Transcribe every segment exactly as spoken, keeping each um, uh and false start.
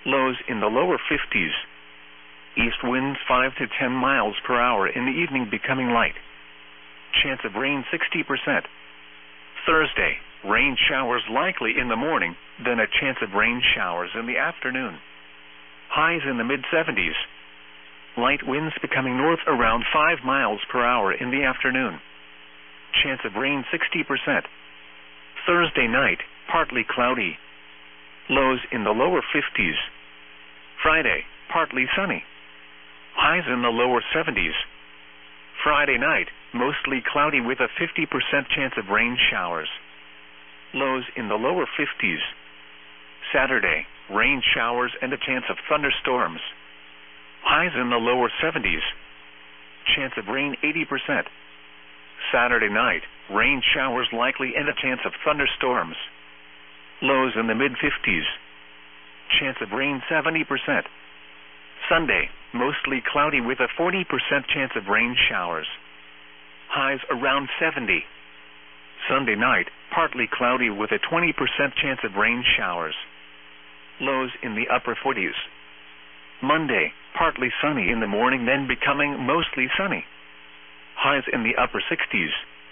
Lows in the lower fifties. East winds five to ten miles per hour in the evening, becoming light. Chance of rain sixty percent. Thursday, rain showers likely in the morning, then a chance of rain showers in the afternoon. Highs in the mid seventies. Light winds becoming north around five miles per hour in the afternoon. Chance of rain sixty percent. Thursday night, partly cloudy. Lows in the lower fifties. Friday, partly sunny. Highs in the lower seventies. Friday night, mostly cloudy with a fifty percent chance of rain showers. Lows in the lower fifties. Saturday, rain showers and a chance of thunderstorms. Highs in the lower seventies. Chance of rain eighty percent. Saturday night, rain showers likely and a chance of thunderstorms. Lows in the mid fifties. Chance of rain seventy percent. Sunday, mostly cloudy with a forty percent chance of rain showers. Highs around seventy. Sunday night, partly cloudy with a twenty percent chance of rain showers. Lows in the upper forties. Monday, partly sunny in the morning, then becoming mostly sunny. Highs in the upper sixties.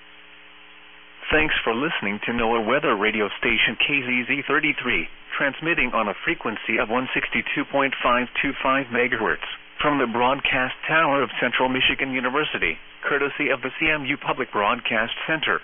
Thanks for listening to NOAA Weather Radio Station K Z Z thirty-three, transmitting on a frequency of one sixty-two point five two five megahertz from the broadcast tower of Central Michigan University, courtesy of the C M U Public Broadcast Center.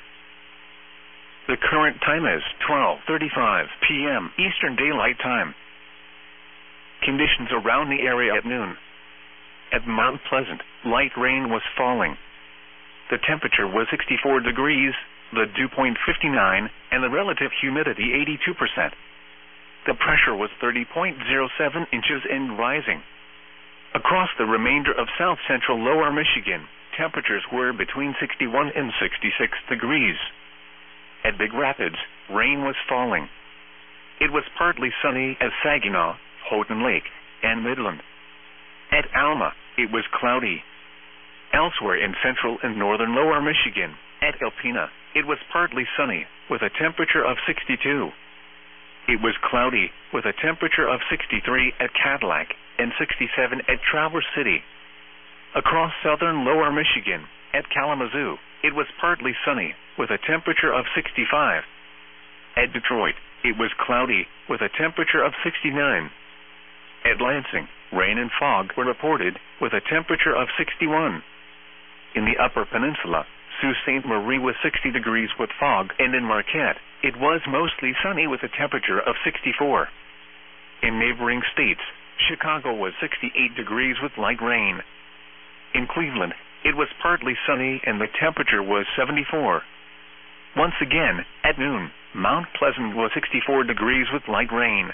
The current time is twelve thirty-five p m Eastern Daylight Time. Conditions around the area at noon. At Mount Pleasant, light rain was falling. The temperature was sixty-four degrees, the dew point fifty-nine, and the relative humidity eighty-two percent. The pressure was thirty point zero seven inches and rising. Across the remainder of south-central lower Michigan, temperatures were between sixty-one and sixty-six degrees. At Big Rapids, rain was falling. It was partly sunny at Saginaw, Houghton Lake, and Midland. At Alma, it was cloudy. Elsewhere in central and northern lower Michigan, at Alpena, it was partly sunny, with a temperature of sixty-two. It was cloudy, with a temperature of sixty-three at Cadillac and sixty-seven at Traverse City. Across southern lower Michigan, at Kalamazoo, it was partly sunny, with a temperature of sixty-five. At Detroit, it was cloudy, with a temperature of sixty-nine. At Lansing, rain and fog were reported, with a temperature of sixty-one. In the Upper Peninsula, Sault Ste. Marie was sixty degrees with fog, and in Marquette, it was mostly sunny with a temperature of sixty-four. In neighboring states, Chicago was sixty-eight degrees with light rain. In Cleveland, it was partly sunny and the temperature was seventy-four. Once again, at noon, Mount Pleasant was sixty-four degrees with light rain.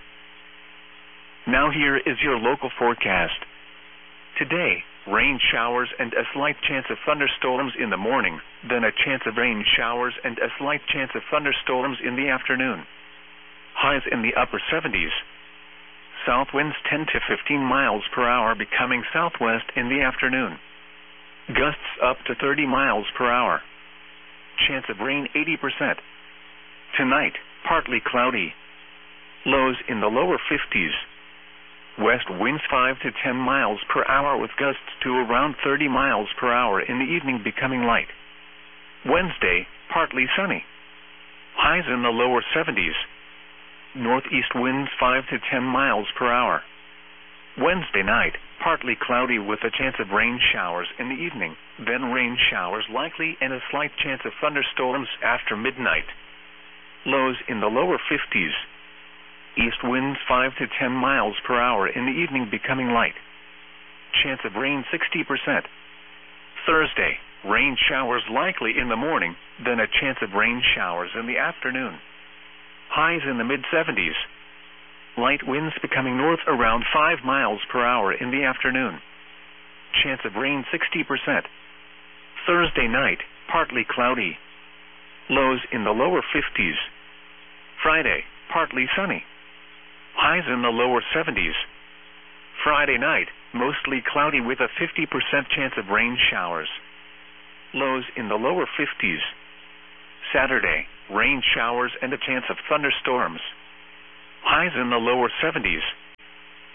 Now here is your local forecast. Today, rain showers and a slight chance of thunderstorms in the morning, then a chance of rain showers and a slight chance of thunderstorms in the afternoon. Highs in the upper seventies. South winds ten to fifteen miles per hour, becoming southwest in the afternoon. Gusts up to thirty miles per hour. Chance of rain eighty percent. Tonight, partly cloudy. Lows in the lower fifties. West winds five to ten miles per hour with gusts to around thirty miles per hour in the evening, becoming light. Wednesday, partly sunny. Highs in the lower seventies. Northeast winds five to ten miles per hour. Wednesday night, partly cloudy with a chance of rain showers in the evening, then rain showers likely and a slight chance of thunderstorms after midnight. Lows in the lower fifties. East winds five to ten miles per hour in the evening, becoming light. Chance of rain sixty percent. Thursday, rain showers likely in the morning, then a chance of rain showers in the afternoon. Highs in the mid seventies. Light winds becoming north around five miles per hour in the afternoon. Chance of rain sixty percent. Thursday night, partly cloudy. Lows in the lower fifties. Friday, partly sunny. Highs in the lower seventies. Friday night, mostly cloudy with a fifty percent chance of rain showers. Lows in the lower fifties. Saturday, rain showers and a chance of thunderstorms. Highs in the lower seventies.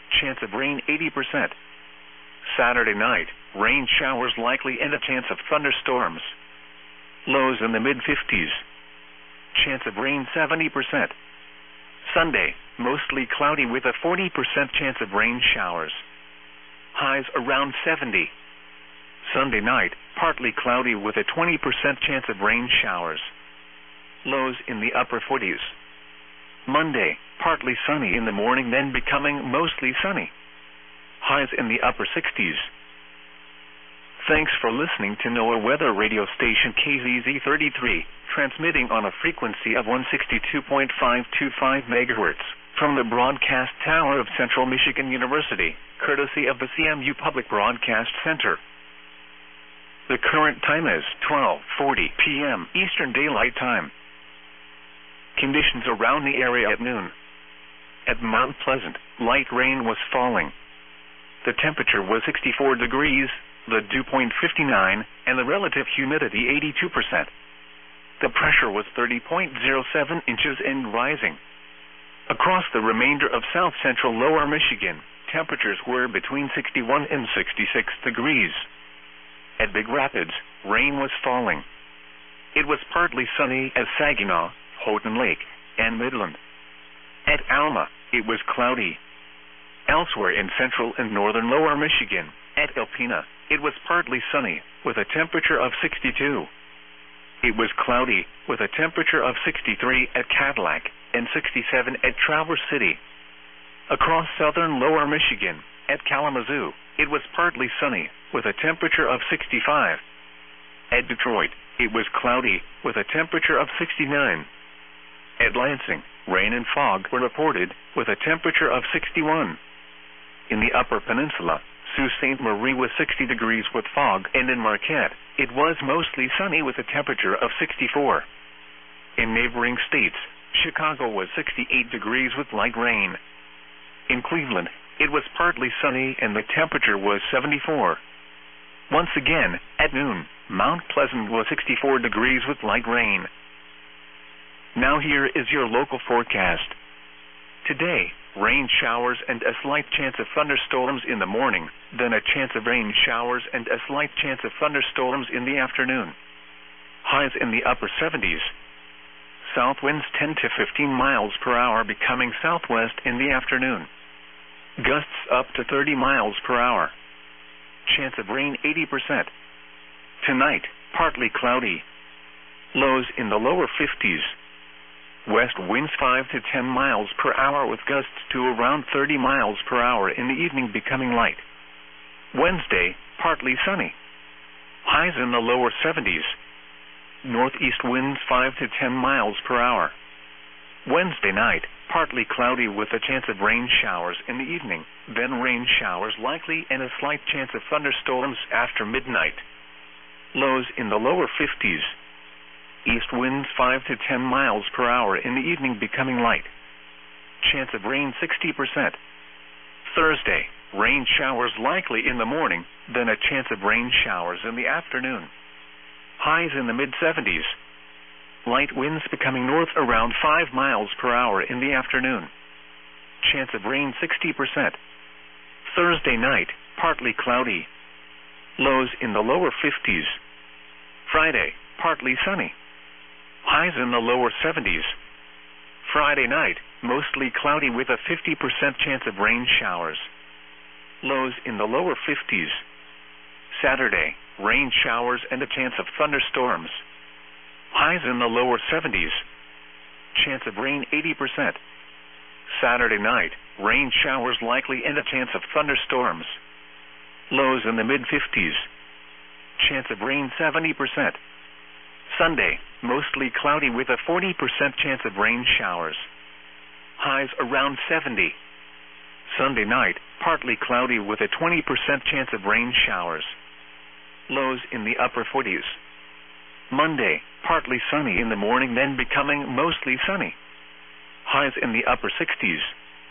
chance of rain eighty percent. Saturday night, rain showers likely and a chance of thunderstorms. Lows in the mid fifties. Chance of rain seventy percent. Sunday, mostly cloudy with a forty percent chance of rain showers. Highs around seventy. Sunday night, partly cloudy with a twenty percent chance of rain showers. Lows in the upper forties. Monday, partly sunny in the morning, then becoming mostly sunny. Highs in the upper sixties. Thanks for listening to NOAA Weather Radio Station K Z Z thirty-three, transmitting on a frequency of one sixty-two point five two five megahertz from the broadcast tower of Central Michigan University, courtesy of the C M U Public Broadcast Center. The current time is twelve forty p m Eastern Daylight Time. Conditions around the area at noon. At Mount Pleasant, light rain was falling. The temperature was sixty-four degrees, the dew point fifty-nine, and the relative humidity eighty-two percent. The pressure was thirty point zero seven inches and rising. Across the remainder of south-central lower Michigan, temperatures were between sixty-one and sixty-six degrees. At Big Rapids, rain was falling. It was partly sunny at Saginaw, Houghton Lake, and Midland. At Alma, it was cloudy. Elsewhere in central and northern lower Michigan, at Alpena, it was partly sunny, with a temperature of sixty-two. It was cloudy, with a temperature of sixty-three at Cadillac, and sixty-seven at Traverse City. Across southern lower Michigan, at Kalamazoo, it was partly sunny, with a temperature of sixty-five. At Detroit, it was cloudy, with a temperature of sixty-nine. At Lansing, rain and fog were reported, with a temperature of sixty-one. In the Upper Peninsula, Sault Ste. Marie was sixty degrees with fog, and in Marquette, it was mostly sunny with a temperature of sixty-four. In neighboring states, Chicago was sixty-eight degrees with light rain. In Cleveland, it was partly sunny and the temperature was seventy-four. Once again, at noon, Mount Pleasant was sixty-four degrees with light rain. Now here is your local forecast. Today, rain showers and a slight chance of thunderstorms in the morning, then a chance of rain showers and a slight chance of thunderstorms in the afternoon. Highs in the upper seventies. South winds ten to fifteen miles per hour, becoming southwest in the afternoon. Gusts up to thirty miles per hour. Chance of rain eighty percent. Tonight, partly cloudy. Lows in the lower fifties. West winds five to ten miles per hour with gusts to around thirty miles per hour in the evening, becoming light. Wednesday, partly sunny. Highs in the lower seventies. Northeast winds five to ten miles per hour. Wednesday night, partly cloudy with a chance of rain showers in the evening, then rain showers likely and a slight chance of thunderstorms after midnight. Lows in the lower fifties. East winds five to ten miles per hour in the evening, becoming light. Chance of rain sixty percent. Thursday, rain showers likely in the morning, then a chance of rain showers in the afternoon. Highs in the mid seventies. Light winds becoming north around five miles per hour in the afternoon. Chance of rain sixty percent. Thursday night, partly cloudy. Lows in the lower fifties. Friday, partly sunny. Highs in the lower seventies. Friday night, mostly cloudy with a fifty percent chance of rain showers. Lows in the lower fifties. Saturday, rain showers and a chance of thunderstorms. Highs in the lower seventies. Chance of rain eighty percent. Saturday night, rain showers likely and a chance of thunderstorms. Lows in the mid fifties. Chance of rain seventy percent. Sunday, mostly cloudy with a forty percent chance of rain showers. Highs around seventy. Sunday night, partly cloudy with a twenty percent chance of rain showers. Lows in the upper forties. Monday, partly sunny in the morning, then becoming mostly sunny. Highs in the upper sixties.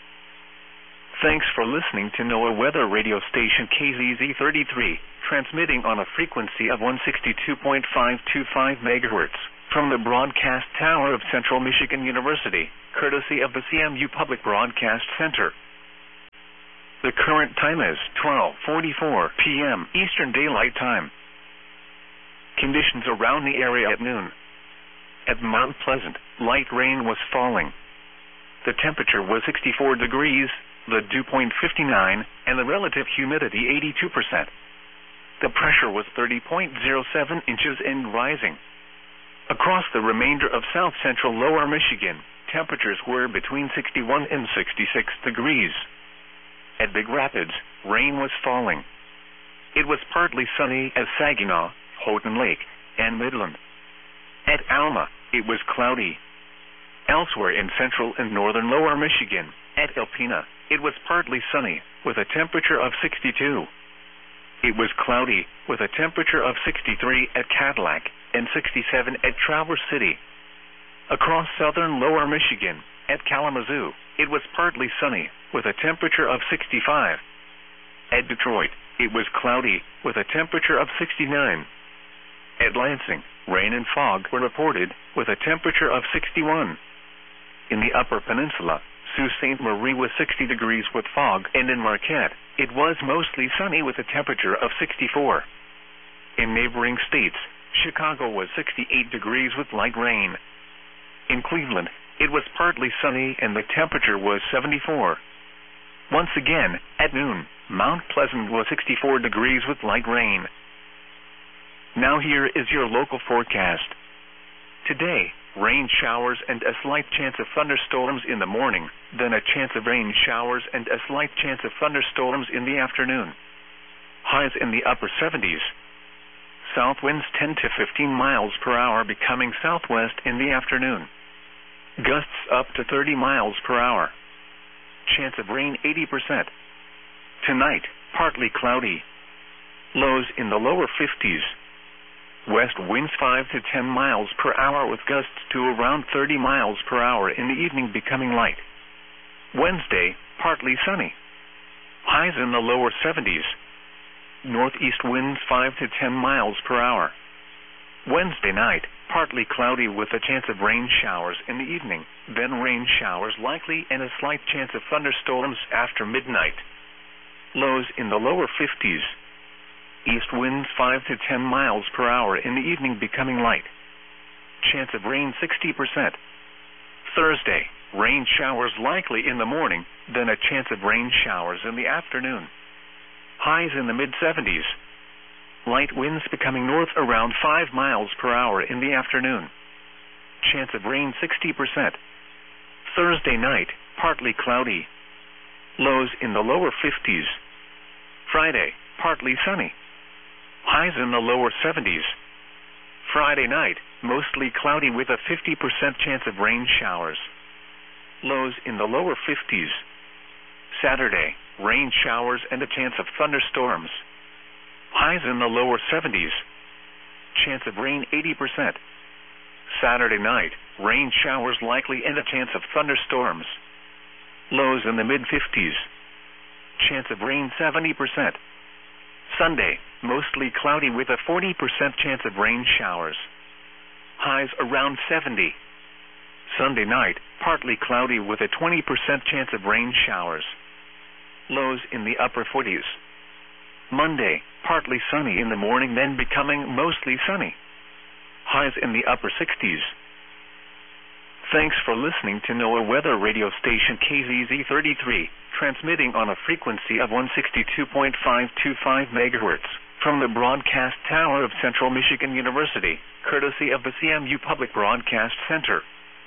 Thanks for listening to NOAA Weather Radio Station K Z Z thirty-three, transmitting on a frequency of one sixty-two point five two five megahertz from the broadcast tower of Central Michigan University, courtesy of the C M U Public Broadcast Center. The current time is twelve forty-four p m Eastern Daylight Time. Conditions around the area at noon. At Mount Pleasant, light rain was falling. The temperature was sixty-four degrees, the dew point fifty-nine, and the relative humidity eighty-two percent. The pressure was thirty point zero seven inches and rising. Across the remainder of south central lower Michigan, temperatures were between sixty-one and sixty-six degrees. At Big Rapids, rain was falling. It was partly sunny at Saginaw, Houghton Lake, and Midland. At Alma, it was cloudy. Elsewhere in central and northern lower Michigan, at Alpena, it was partly sunny, with a temperature of sixty-two. It was cloudy, with a temperature of sixty-three at Cadillac, and sixty-seven at Traverse City. Across southern lower Michigan, at Kalamazoo, it was partly sunny, with a temperature of sixty-five. At Detroit, it was cloudy, with a temperature of sixty-nine. At Lansing, rain and fog were reported, with a temperature of sixty-one. In the Upper Peninsula, Sault Ste. Marie was sixty degrees with fog, and in Marquette, it was mostly sunny with a temperature of sixty-four. In neighboring states, Chicago was sixty-eight degrees with light rain. In Cleveland, it was partly sunny and the temperature was seventy-four. Once again, at noon, Mount Pleasant was sixty-four degrees with light rain. Now here is your local forecast. Today, rain showers and a slight chance of thunderstorms in the morning, then a chance of rain showers and a slight chance of thunderstorms in the afternoon. Highs in the upper seventies. South winds ten to fifteen miles per hour becoming southwest in the afternoon. Gusts up to thirty miles per hour. Chance of rain eighty percent. Tonight, partly cloudy. Lows in the lower fifties. West winds five to ten miles per hour with gusts to around thirty miles per hour in the evening becoming light. Wednesday, partly sunny. Highs in the lower seventies. Northeast winds five to ten miles per hour. Wednesday night, partly cloudy with a chance of rain showers in the evening, then rain showers likely and a slight chance of thunderstorms after midnight. Lows in the lower fifties. East winds five to ten miles per hour in the evening becoming light. Chance of rain sixty percent. Thursday, rain showers likely in the morning, then a chance of rain showers in the afternoon. Highs in the mid seventies. Light winds becoming north around five miles per hour in the afternoon. Chance of rain sixty percent. Thursday night, partly cloudy. Lows in the lower fifties. Friday, partly sunny. Highs in the lower seventies. Friday night, mostly cloudy with a fifty percent chance of rain showers. Lows in the lower fifties. Saturday, rain showers and a chance of thunderstorms. Highs in the lower seventies. Chance of rain eighty percent. Saturday night, rain showers likely and a chance of thunderstorms. Lows in the mid fifties. Chance of rain seventy percent. Sunday, mostly cloudy with a forty percent chance of rain showers. Highs around seventy. Sunday night, partly cloudy with a twenty percent chance of rain showers. Lows in the upper forties. Monday, partly sunny in the morning, then becoming mostly sunny. Highs in the upper sixties. Thanks for listening to NOAA Weather Radio Station K Z Z thirty-three, transmitting on a frequency of one sixty-two point five two five megahertz from the broadcast tower of Central Michigan University, courtesy of the C M U Public Broadcast Center.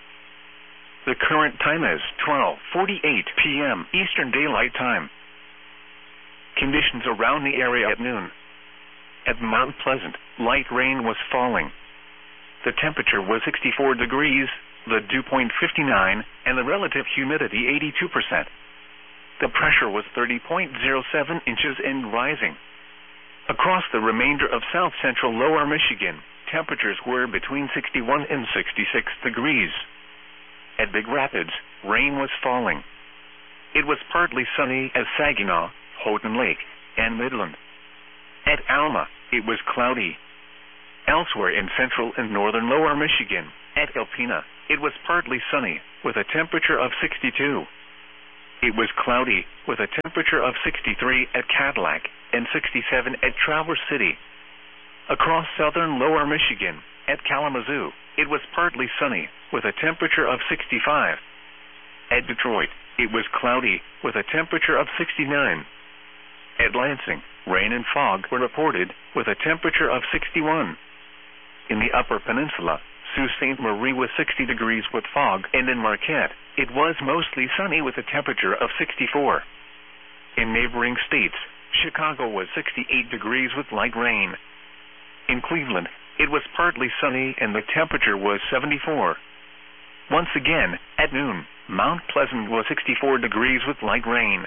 The current time is twelve forty-eight p m Eastern Daylight Time. Conditions around the area at noon. At Mount Pleasant, light rain was falling. The temperature was sixty-four degrees, the dew point fifty-nine, and the relative humidity eighty-two percent. The pressure was thirty point zero seven inches and rising. Across the remainder of south central lower Michigan, temperatures were between sixty-one and sixty-six degrees. At Big Rapids, rain was falling. It was partly sunny at Saginaw, Houghton Lake, and Midland. At Alma, it was cloudy. Elsewhere in central and northern lower Michigan, at Alpena, it was partly sunny, with a temperature of sixty-two. it was cloudy, with a temperature of sixty-three at Cadillac and sixty-seven at Traverse City. Across southern lower Michigan, at Kalamazoo, it was partly sunny, with a temperature of sixty-five. At Detroit, it was cloudy, with a temperature of sixty-nine. At Lansing, rain and fog were reported, with a temperature of sixty-one. In the Upper Peninsula, Sault Ste. Marie was sixty degrees with fog, and in Marquette, it was mostly sunny with a temperature of sixty-four. In neighboring states, Chicago was sixty-eight degrees with light rain. In Cleveland, it was partly sunny and the temperature was seventy-four. Once again, at noon, Mount Pleasant was sixty-four degrees with light rain.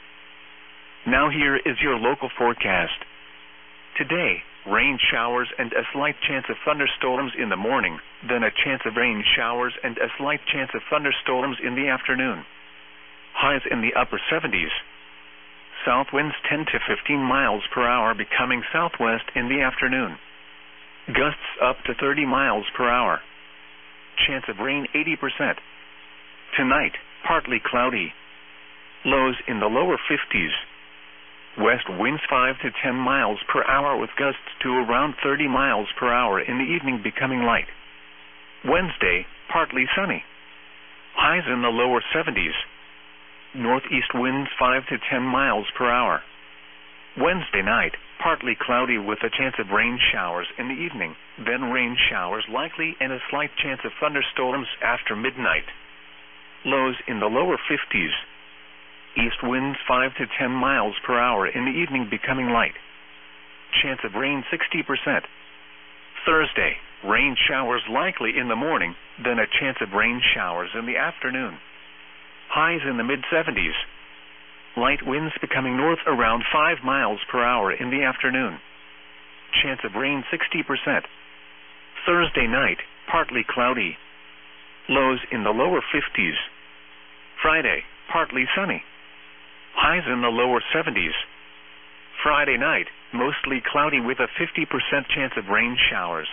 Now here is your local forecast. Today, rain showers and a slight chance of thunderstorms in the morning, then a chance of rain showers and a slight chance of thunderstorms in the afternoon. Highs in the upper seventies. South winds ten to fifteen miles per hour becoming southwest in the afternoon. Gusts up to thirty miles per hour. Chance of rain eighty percent. Tonight, partly cloudy. Lows in the lower fifties. West winds five to ten miles per hour with gusts to around thirty miles per hour in the evening becoming light. Wednesday, partly sunny. Highs in the lower seventies. Northeast winds five to ten miles per hour. Wednesday night, partly cloudy with a chance of rain showers in the evening, then rain showers likely and a slight chance of thunderstorms after midnight. Lows in the lower fifties. East winds five to ten miles per hour in the evening becoming light. Chance of rain sixty percent. Thursday, rain showers likely in the morning, then a chance of rain showers in the afternoon. Highs in the mid-seventies. Light winds becoming north around five miles per hour in the afternoon. Chance of rain sixty percent. Thursday night, partly cloudy. Lows in the lower fifties. Friday, partly sunny. Highs in the lower seventies. Friday night, mostly cloudy with a fifty percent chance of rain showers.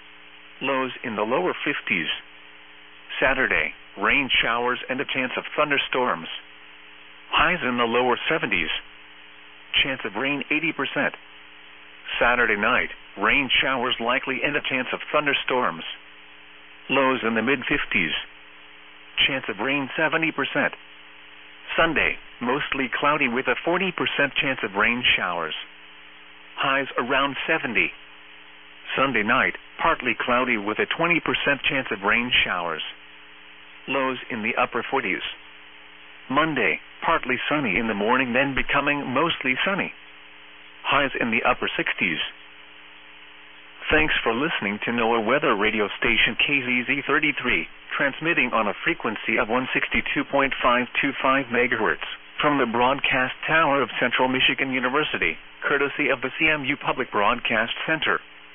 Lows in the lower fifties. Saturday, rain showers and a chance of thunderstorms. Highs in the lower seventies. Chance of rain eighty percent. Saturday night, rain showers likely and a chance of thunderstorms. Lows in the mid-fifties. Chance of rain seventy percent. Sunday, mostly cloudy with a forty percent chance of rain showers. Highs around seventy. Sunday night, partly cloudy with a twenty percent chance of rain showers. Lows in the upper forties. Monday, partly sunny in the morning then becoming mostly sunny. Highs in the upper sixties. Thanks for listening to NOAA Weather Radio Station K Z Z thirty-three, transmitting on a frequency of one sixty-two point five two five megahertz from the broadcast tower of Central Michigan University, courtesy of the C M U Public Broadcast Center.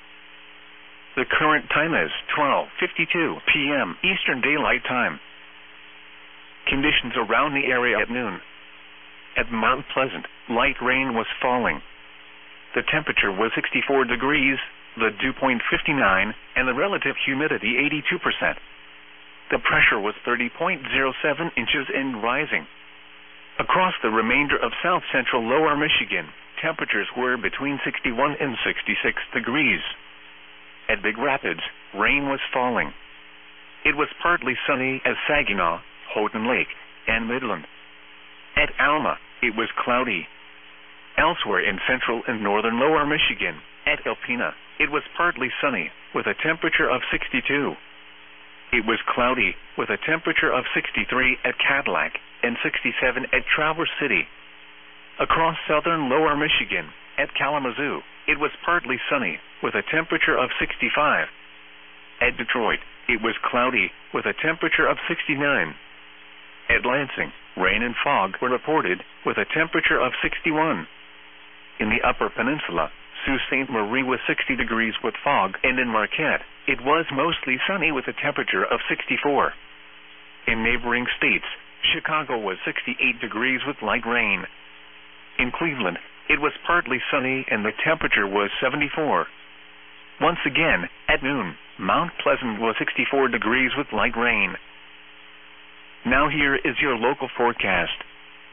The current time is twelve fifty-two p m Eastern Daylight Time. Conditions around the area at noon. At Mount Pleasant, light rain was falling. The temperature was sixty-four degrees, the dew point fifty-nine, and the relative humidity eighty-two percent. The pressure was thirty point zero seven inches and rising. Across the remainder of south-central lower Michigan, temperatures were between sixty-one and sixty-six degrees. At Big Rapids, rain was falling. It was partly sunny at Saginaw, Houghton Lake, and Midland. At Alma, it was cloudy. Elsewhere in central and northern lower Michigan, at Alpena, it was partly sunny, with a temperature of sixty-two. It was cloudy, with a temperature of sixty-three at Cadillac and sixty-seven at Traverse City. Across southern lower Michigan, at Kalamazoo, it was partly sunny, with a temperature of sixty-five. At Detroit, it was cloudy, with a temperature of sixty-nine. At Lansing, rain and fog were reported, with a temperature of sixty-one. In the Upper Peninsula, Sault Ste. Marie was sixty degrees with fog, and in Marquette, it was mostly sunny with a temperature of sixty-four. In neighboring states, Chicago was sixty-eight degrees with light rain. In Cleveland, it was partly sunny and the temperature was seventy-four. Once again, at noon, Mount Pleasant was sixty-four degrees with light rain. Now here is your local forecast.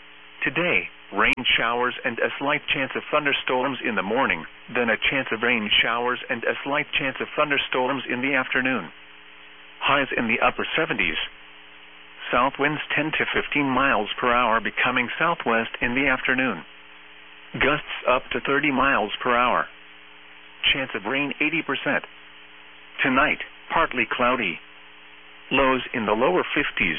Today, rain showers and a slight chance of thunderstorms in the morning, then a chance of rain showers and a slight chance of thunderstorms in the afternoon. Highs in the upper seventies. South winds ten to fifteen miles per hour becoming southwest in the afternoon. Gusts up to thirty miles per hour. Chance of rain eighty percent. Tonight, partly cloudy. Lows in the lower fifties.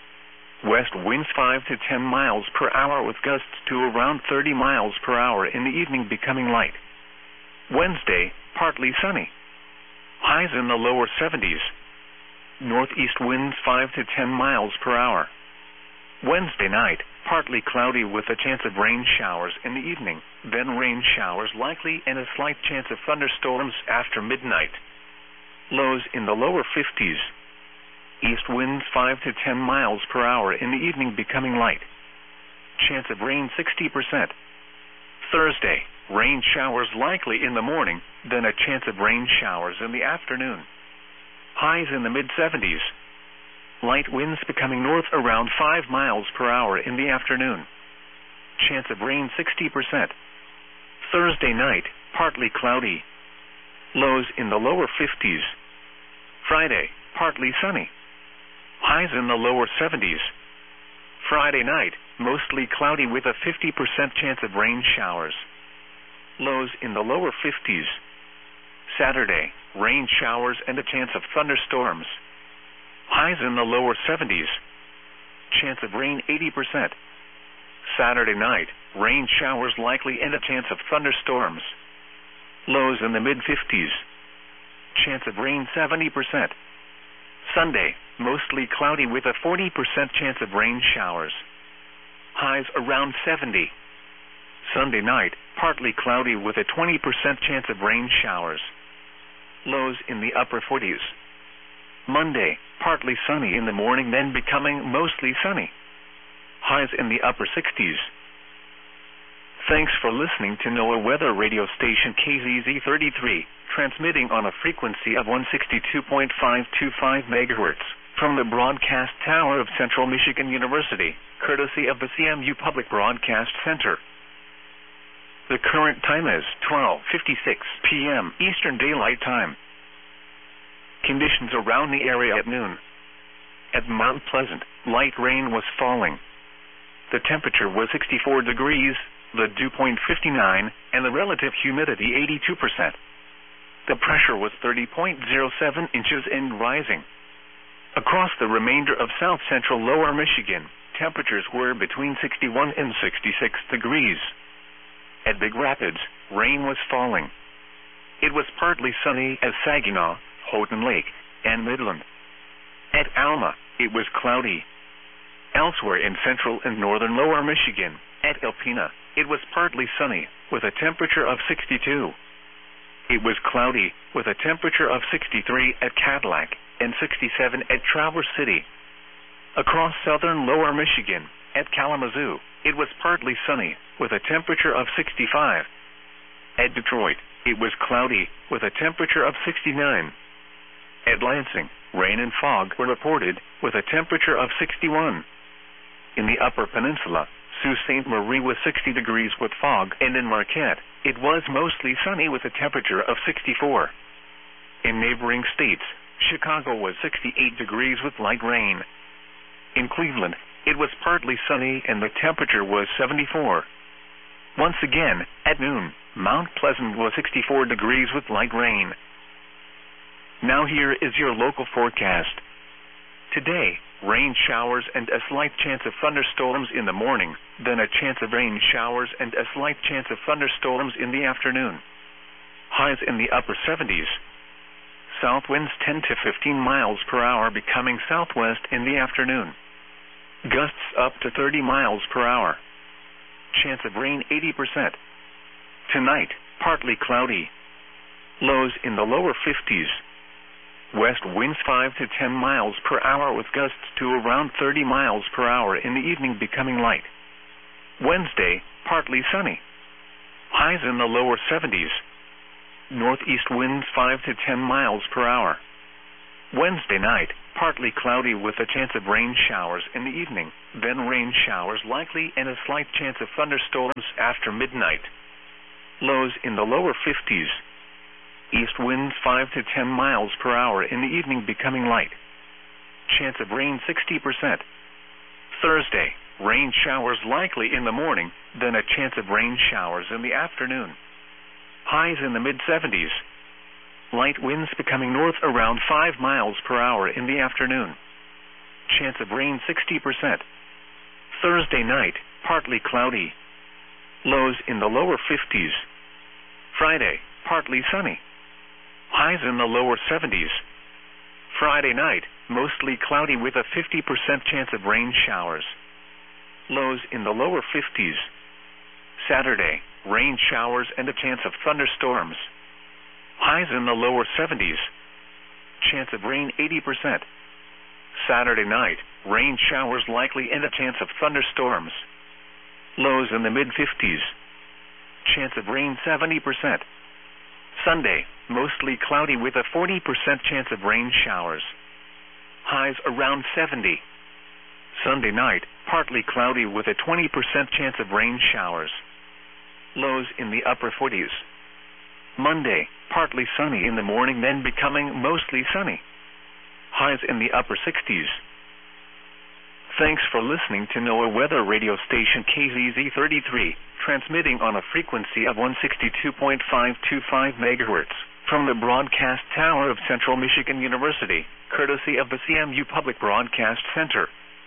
West winds five to ten miles per hour with gusts to around thirty miles per hour in the evening becoming light. Wednesday, partly sunny. Highs in the lower seventies. Northeast winds five to ten miles per hour. Wednesday night, partly cloudy with a chance of rain showers in the evening, then rain showers likely and a slight chance of thunderstorms after midnight. Lows in the lower fifties. East winds five to ten miles per hour in the evening becoming light. Chance of rain sixty percent. Thursday, rain showers likely in the morning, then a chance of rain showers in the afternoon. Highs in the mid seventies. Light winds becoming north around five miles per hour in the afternoon. Chance of rain sixty percent. Thursday night, partly cloudy. Lows in the lower fifties. Friday, partly sunny. Highs in the lower seventies. Friday night, mostly cloudy with a fifty percent chance of rain showers. Lows in the lower fifties. Saturday, rain showers and a chance of thunderstorms. Highs in the lower seventies. Chance of rain eighty percent. Saturday night, rain showers likely and a chance of thunderstorms. Lows in the mid fifties. Chance of rain seventy percent. Sunday, mostly cloudy with a forty percent chance of rain showers. Highs around seventy. Sunday night, partly cloudy with a twenty percent chance of rain showers. Lows in the upper forties. Monday, partly sunny in the morning then becoming mostly sunny. Highs in the upper sixties. Thanks for listening to NOAA Weather Radio Station K Z Z thirty-three, transmitting on a frequency of one sixty-two point five two five megahertz from the broadcast tower of Central Michigan University, courtesy of the C M U Public Broadcast Center. The current time is twelve fifty-six p m Eastern Daylight Time. Conditions around the area at noon. At Mount Pleasant, light rain was falling. The temperature was sixty-four degrees, the dew point fifty-nine, and the relative humidity eighty-two percent. The pressure was thirty point zero seven inches and rising. Across the remainder of south-central lower Michigan, temperatures were between sixty-one and sixty-six degrees. At Big Rapids, rain was falling. It was partly sunny at Saginaw, Houghton Lake, and Midland. At Alma, it was cloudy. Elsewhere in central and northern lower Michigan, at Alpena, it was partly sunny, with a temperature of sixty-two. It was cloudy, with a temperature of sixty-three at Cadillac, and sixty-seven at Traverse City. Across southern lower Michigan, at Kalamazoo, it was partly sunny, with a temperature of sixty-five. At Detroit, it was cloudy, with a temperature of sixty-nine. At Lansing, rain and fog were reported, with a temperature of sixty-one. In the Upper Peninsula, Sault Ste. Marie was sixty degrees with fog, and in Marquette, it was mostly sunny with a temperature of sixty-four. In neighboring states, Chicago was sixty-eight degrees with light rain. In Cleveland, it was partly sunny and the temperature was seventy-four. Once again, at noon, Mount Pleasant was sixty-four degrees with light rain. Now here is your local forecast. Today, rain showers and a slight chance of thunderstorms in the morning, then a chance of rain showers and a slight chance of thunderstorms in the afternoon. Highs in the upper seventies. South winds ten to fifteen miles per hour becoming southwest in the afternoon. Gusts up to thirty miles per hour. Chance of rain eighty percent. Tonight, partly cloudy. Lows in the lower fifties. West winds five to ten miles per hour with gusts to around thirty miles per hour in the evening becoming light. Wednesday, partly sunny. Highs in the lower seventies. Northeast winds five to ten miles per hour. Wednesday night, partly cloudy with a chance of rain showers in the evening, then rain showers likely and a slight chance of thunderstorms after midnight. Lows in the lower fifties. East winds five to ten miles per hour in the evening becoming light. Chance of rain sixty percent. Thursday, rain showers likely in the morning, then a chance of rain showers in the afternoon. Highs in the mid-seventies. Light winds becoming north around five miles per hour in the afternoon. Chance of rain sixty percent. Thursday night, partly cloudy. Lows in the lower fifties. Friday, partly sunny. Highs in the lower seventies. Friday night, mostly cloudy with a fifty percent chance of rain showers. Lows in the lower fifties. Saturday, rain showers and a chance of thunderstorms. Highs in the lower seventies. Chance of rain eighty percent. Saturday night, rain showers likely and a chance of thunderstorms. Lows in the mid-fifties. Chance of rain seventy percent. Sunday, mostly cloudy with a forty percent chance of rain showers. Highs around seventy. Sunday night, partly cloudy with a twenty percent chance of rain showers. Lows in the upper forties. Monday, partly sunny in the morning, then becoming mostly sunny. Highs in the upper sixties. Thanks for listening to NOAA Weather Radio Station K Z Z thirty-three, transmitting on a frequency of one sixty-two point five two five megahertz from the broadcast tower of Central Michigan University, courtesy of the C M U Public Broadcast Center.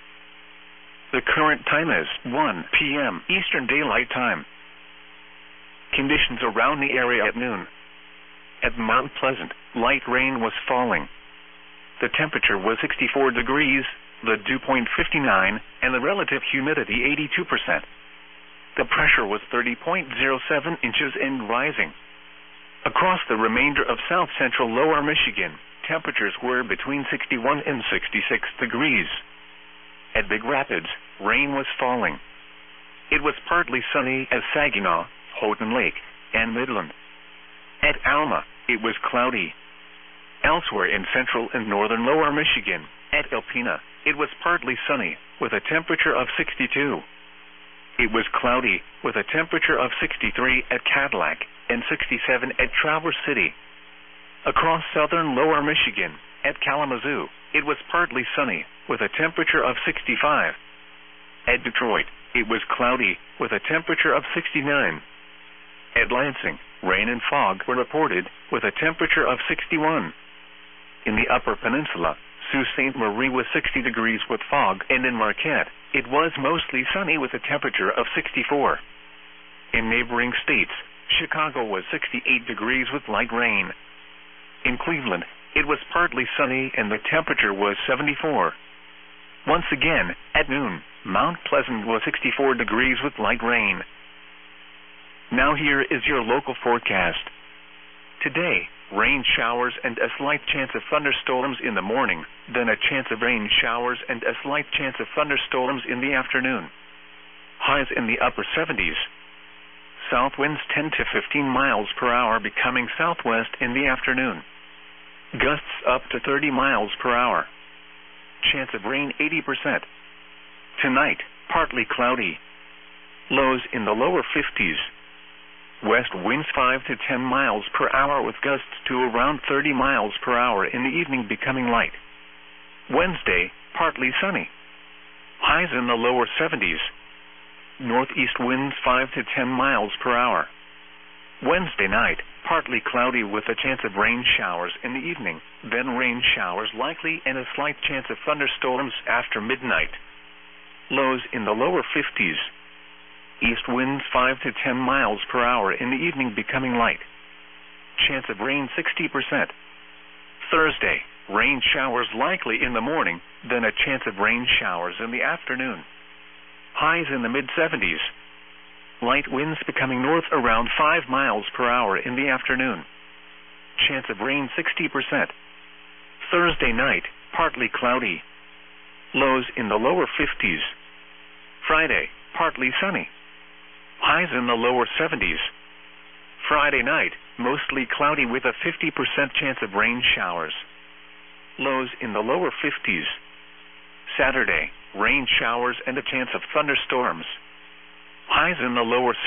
The current time is one p m Eastern Daylight Time. Conditions around the area at noon. At Mount Pleasant, light rain was falling. The temperature was sixty-four degrees, the dew point fifty-nine, and the relative humidity eighty-two percent. The pressure was thirty point zero seven inches and rising. Across the remainder of south-central lower Michigan, temperatures were between sixty-one and sixty-six degrees. At Big Rapids, rain was falling. It was partly sunny at Saginaw, Houghton Lake, and Midland. At Alma, it was cloudy. Elsewhere in central and northern lower Michigan, at Alpena, it was partly sunny, with a temperature of sixty-two. It was cloudy, with a temperature of sixty-three at Cadillac, and sixty-seven at Traverse City. Across southern lower Michigan, at Kalamazoo, it was partly sunny, with a temperature of sixty-five. At Detroit, it was cloudy, with a temperature of sixty-nine. At Lansing, rain and fog were reported, with a temperature of sixty-one. In the Upper Peninsula, Sault Ste. Marie was sixty degrees with fog, and in Marquette, it was mostly sunny with a temperature of sixty-four. In neighboring states, Chicago was sixty-eight degrees with light rain. In Cleveland, it was partly sunny and the temperature was seventy-four. Once again, at noon, Mount Pleasant was sixty-four degrees with light rain. Now here is your local forecast. Today, rain showers and a slight chance of thunderstorms in the morning, then a chance of rain showers and a slight chance of thunderstorms in the afternoon. Highs in the upper seventies. South winds ten to fifteen miles per hour becoming southwest in the afternoon. Gusts up to thirty miles per hour. Chance of rain eighty percent. Tonight, partly cloudy. Lows in the lower fifties. West winds five to ten miles per hour with gusts to around thirty miles per hour in the evening becoming light. Wednesday, partly sunny. Highs in the lower seventies. Northeast winds five to ten miles per hour. Wednesday night, partly cloudy with a chance of rain showers in the evening, then rain showers likely and a slight chance of thunderstorms after midnight. Lows in the lower fifties. East winds five to ten miles per hour in the evening becoming light. Chance of rain sixty percent. Thursday, rain showers likely in the morning, then a chance of rain showers in the afternoon. Highs in the mid-seventies. Light winds becoming north around five miles per hour in the afternoon. Chance of rain sixty percent. Thursday night, partly cloudy. Lows in the lower fifties. Friday, partly sunny. Highs in the lower seventies. Friday night, mostly cloudy with a fifty percent chance of rain showers. lows in the lower fifties. Saturday, rain showers and a chance of thunderstorms. Highs in the lower